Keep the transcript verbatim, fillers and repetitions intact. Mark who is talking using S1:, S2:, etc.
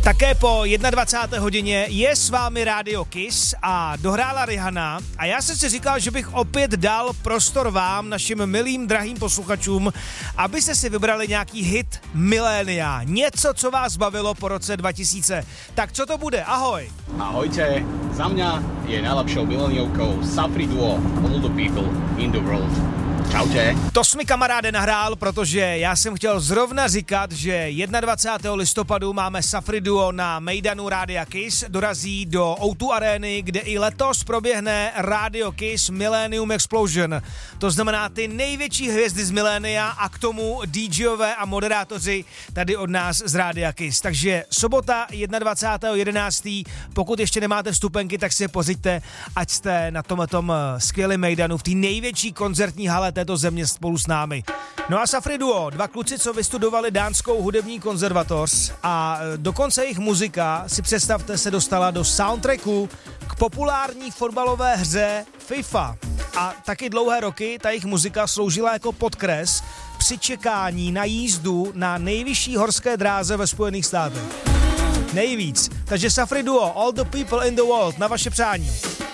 S1: Také po dvacáté jedné hodině je s vámi Radio Kiss a dohrála Rihanna a já jsem si říkal, že bych opět dal prostor vám, našim milým, drahým posluchačům, abyste si vybrali nějaký hit milénia. Něco, co vás bavilo po roce dva tisíce. Tak co to bude? Ahoj.
S2: Ahojte, za mňa je najlepšou mileniovkou Safri Duo All the People in the World. Čaute.
S1: To jsi mi, kamaráde, nahrál, protože já jsem chtěl zrovna říkat, že dvacátého prvního listopadu máme Safri Duo na mejdanu Rádia Kiss, dorazí do ó dva arény, kde i letos proběhne Radio Kiss Millennium Explosion. To znamená ty největší hvězdy z milénia a k tomu DJové a moderátoři tady od nás z Rádia Kiss. Takže sobota dvacátého prvního jedenáctého pokud ještě nemáte vstupenky, tak si je pořiďte, ať jste na tomhletom skvělém mejdanu v té největší koncertní hale této země spolu s námi. No a Safri Duo, dva kluci, co vystudovali dánskou hudební konzervatoř a dokonce jejich muzika, si představte, se dostala do soundtracku k populární fotbalové hře FIFA. A taky dlouhé roky ta jejich muzika sloužila jako podkres při čekání na jízdu na nejvyšší horské dráze ve Spojených státech. Nejvíc. Takže Safri Duo, All the People in the World, na vaše přání.